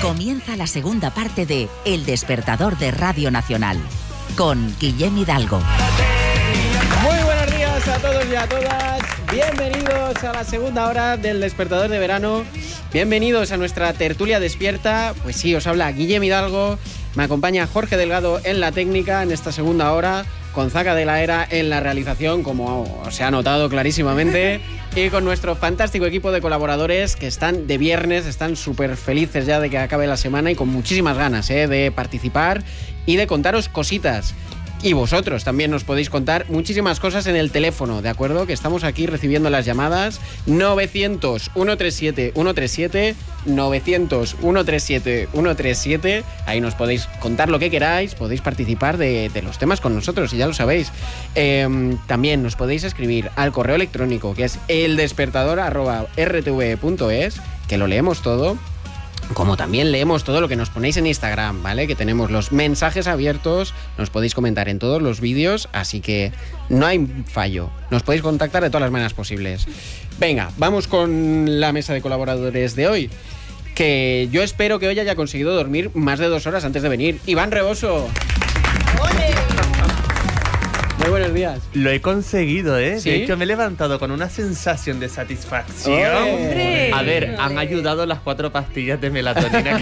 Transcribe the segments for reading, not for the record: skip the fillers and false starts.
Comienza la segunda parte de El Despertador de Radio Nacional, con Guillem Hidalgo. Muy buenos días a todos y a todas. Bienvenidos a la segunda hora del Despertador de Verano. Bienvenidos a nuestra tertulia despierta. Pues sí, os habla Guillem Hidalgo. Me acompaña Jorge Delgado en la técnica en esta segunda hora, con Zaca de la Era en la realización, como se ha notado clarísimamente, y con nuestro fantástico equipo de colaboradores que están de viernes, están súper felices ya de que acabe la semana y con muchísimas ganas de participar y de contaros cositas. Y vosotros también nos podéis contar muchísimas cosas en el teléfono, ¿de acuerdo? Que estamos aquí recibiendo las llamadas 900-137-137, 900-137-137. Ahí nos podéis contar lo que queráis, podéis participar de los temas con nosotros, y ya lo sabéis. También nos podéis escribir al correo electrónico, que es eldespertador@rtve.es, que lo leemos todo. Como también leemos todo lo que nos ponéis en Instagram, ¿vale? Que tenemos los mensajes abiertos, nos podéis comentar en todos los vídeos, así que no hay fallo. Nos podéis contactar de todas las maneras posibles. Venga, vamos con la mesa de colaboradores de hoy, que yo espero que hoy haya conseguido dormir más de 2 horas antes de venir. Iván Reboso. ¡Ole! Muy buenos días. Lo he conseguido, ¿eh? ¿Sí? De hecho, me he levantado con una sensación de satisfacción. ¡Hombre! A ver, han ayudado las 4 pastillas de melatonina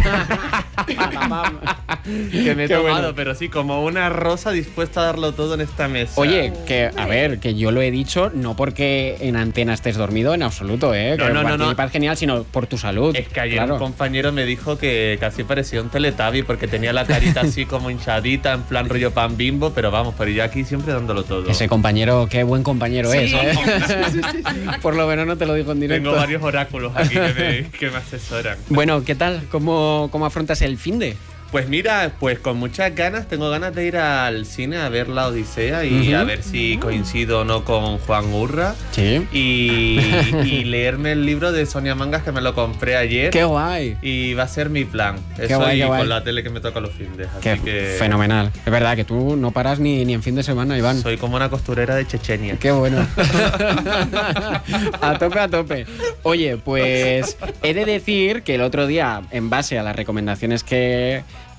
que me he tomado, bueno. Pero sí, como una rosa dispuesta a darlo todo en esta mesa. Oye, que a ver, que yo lo he dicho no porque en antena estés dormido en absoluto, ¿eh? No, que no. participas genial, sino por tu salud. Es que ayer claro. Un compañero me dijo que casi parecía un Teletubby porque tenía la carita así como hinchadita, en plan rollo pan Bimbo, pero vamos, pero yo aquí siempre dándolo todo. Ese compañero, qué buen compañero sí. es, ¿eh? Sí. Por lo menos no te lo digo en directo. Tengo varios oráculos aquí que me asesoran. Bueno, ¿qué tal? ¿Cómo afrontas el finde? Pues mira, pues con muchas ganas, tengo ganas de ir al cine a ver La Odisea y a ver si coincido o no con Juan Urra. Sí. Y leerme el libro de Sonia Mangas, que me lo compré ayer. ¡Qué guay! Y va a ser mi plan. Qué Eso guay, y qué guay. con la tele que me toca los fines. Qué fenomenal. Es verdad que tú no paras ni en fin de semana, Iván. Soy como una costurera de Chechenia. ¡Qué bueno! A tope, a tope. Oye, pues he de decir que el otro día, en base a las recomendaciones que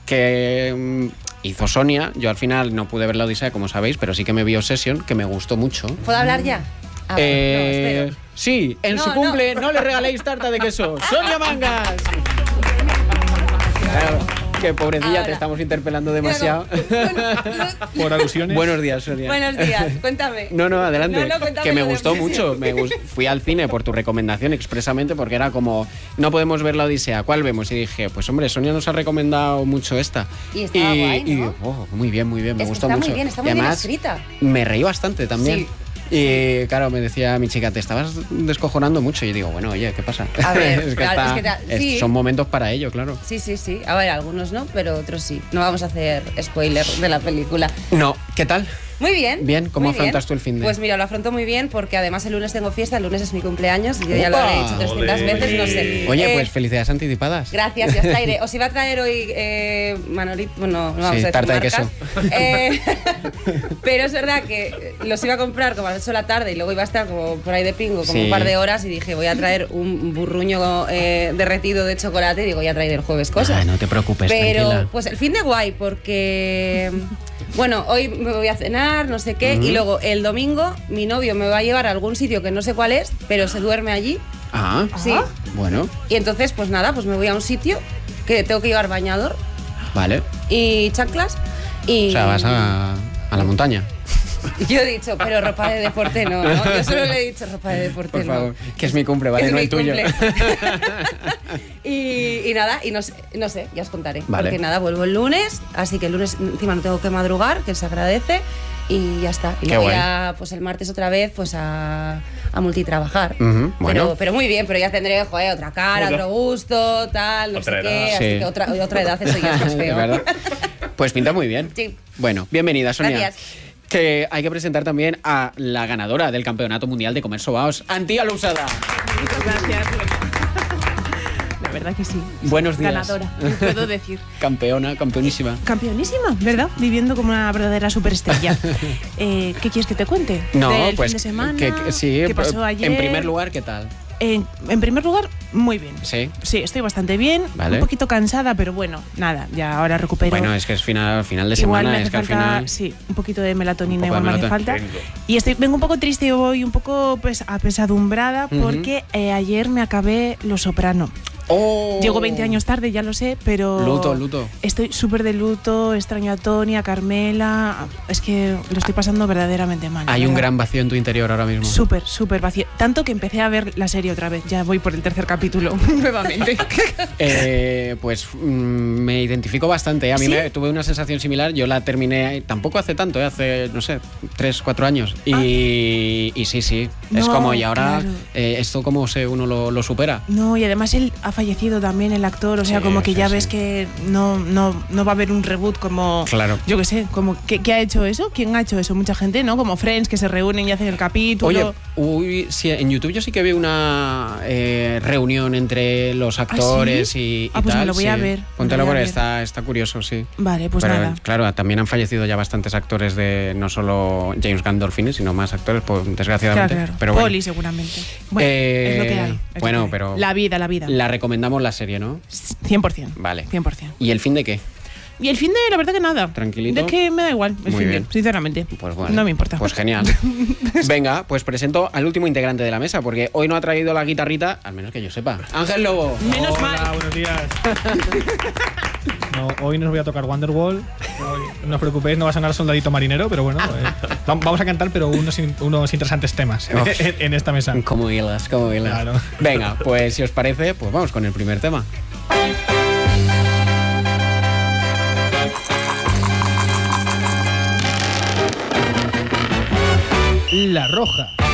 hizo Sonia, yo al final no pude ver La Odisea, como sabéis, pero sí que me vi Obsession, que me gustó mucho. ¿Puedo hablar ya? No, espero. Sí, en su cumple no le regaléis tarta de queso. ¡Sonia Mangas! Claro, que pobrecilla, te estamos interpelando demasiado. Por alusiones. Buenos días, Sonia. Buenos días, cuéntame. No, adelante. Cuéntame, que me gustó mucho. Fui al cine por tu recomendación expresamente porque era como, no podemos ver La Odisea, ¿cuál vemos? Y dije, pues hombre, Sonia nos ha recomendado mucho esta. Y estaba guay, ¿no? Muy bien, me gustó está mucho. Muy bien, está muy y además, bien escrita. Me reí bastante también. Sí. Y claro, me decía mi chica, te estabas descojonando mucho. Y yo digo, bueno, oye, ¿qué pasa? A ver, es que claro, sí. son momentos para ello, claro. Sí. A ver, algunos no, pero otros sí. No vamos a hacer spoiler de la película. No, ¿qué tal? Muy bien. Bien, ¿cómo muy afrontas bien. tú el fin de? Pues mira, lo afronto muy bien porque además el lunes tengo fiesta, el lunes es mi cumpleaños y yo ya lo he dicho 300 veces, no sé. Oye, pues felicidades anticipadas. Gracias, ya está. Os iba a traer hoy Manolito, bueno, no vamos a decir tarta marcas. De queso. Pero es verdad que los iba a comprar como a las 8 de la tarde y luego iba a estar como por ahí de pingo, como un par de horas y dije, voy a traer un burruño derretido de chocolate y digo, ya he traído el jueves cosas. No te preocupes, pero tranquila. Pues el fin de guay porque... Bueno, hoy me voy a cenar, no sé qué, y luego el domingo mi novio me va a llevar a algún sitio que no sé cuál es, pero se duerme allí. Ah, sí. Bueno. Y entonces, pues nada, pues me voy a un sitio que tengo que llevar bañador. Vale. Y chanclas. Y... O sea, vas a la montaña. Yo he dicho, pero ropa de deporte no. Yo solo le he dicho ropa de deporte por favor, que es mi cumple, ¿vale? No el tuyo. y nada, y no sé, ya os contaré. Vale. Porque nada, vuelvo el lunes, así que el lunes encima no tengo que madrugar, que se agradece. Y ya está. Y luego ya, pues el martes otra vez, pues a multitrabajar. Bueno. Pero muy bien, pero ya tendré, otra cara, otro gusto, tal, no sé qué. Así que otra edad, eso ya es más feo. ¿Verdad? Pues pinta muy bien. Sí. Bueno, bienvenida, Sonia. Gracias. Que hay que presentar también a la ganadora del Campeonato Mundial de Comer Sobaos, Antía Lousada. Muchas gracias. La verdad que sí. Buenos días. Ganadora, puedo decir. Campeona, campeonísima. Campeonísima, ¿verdad? Viviendo como una verdadera superestrella. ¿Qué quieres que te cuente? No, ¿Del pues fin de semana? sí. ¿Qué pasó ayer? En primer lugar, ¿qué tal? En primer lugar, Muy bien. Sí. Sí, estoy bastante bien. Vale. Un poquito cansada, pero bueno, nada, ya ahora recupero. Bueno, es que es final de Igual semana, me hace es que al falta, final... sí, un poquito de melatonina Un poco igual de me hace falta. Vengo. Y vengo un poco triste y voy un poco apesadumbrada porque ayer me acabé Los Soprano. ¡Oh! Llego 20 años tarde, ya lo sé, pero... Luto. Estoy súper de luto, extraño a Tony, a Carmela... Es que lo estoy pasando verdaderamente mal. Hay un ¿verdad? gran vacío en tu interior ahora mismo. Súper vacío. Tanto que empecé a ver la serie otra vez. Ya voy por el tercer capítulo nuevamente. Pues me identifico bastante. A mí ¿Sí? tuve una sensación similar. Yo la terminé tampoco hace tanto, hace, no sé, 3-4 años. Y sí. Es No, como, y ahora claro. esto como uno lo supera. No, y además él ha fallecido también, el actor. O sea, Sí, como que sí, ya sí. ves que no va a haber un reboot como... Claro. Yo qué sé, como ¿qué ha hecho eso? ¿Quién ha hecho eso? Mucha gente, ¿no? Como Friends, que se reúnen y hacen el capítulo. Oye, sí, en YouTube yo sí que veo una reunión entre los actores ¿sí? y Pues tal. me lo voy a sí. ver. Póntelo me lo voy porque a ver. está curioso, sí. Vale, pues Pero nada. claro, también han fallecido ya bastantes actores de no solo James Gandolfini, sino más actores, pues, desgraciadamente. Claro. Pero bueno, Poli, seguramente. Bueno, es lo que hay. es bueno, lo que hay. pero La vida. la recomendamos la serie, ¿no? 100%. Vale. 100%. ¿Y el fin de qué? Y el fin de, la verdad que nada. ¿Tranquilito? Es que me da igual el Muy fin bien. de, sinceramente. Pues bueno. No me importa. Pues genial. Venga, pues presento al último integrante de la mesa, porque hoy no ha traído la guitarrita, al menos que yo sepa. Ángel Lobo. Menos Hola, mal. buenos días. No, hoy nos voy a tocar Wonderwall. No os preocupéis, no va a sonar Soldadito Marinero, pero bueno, vamos a cantar, pero unos interesantes temas en esta mesa. Como hilas, como hilas. Claro. Venga, pues si os parece, pues vamos con el primer tema. La Roja.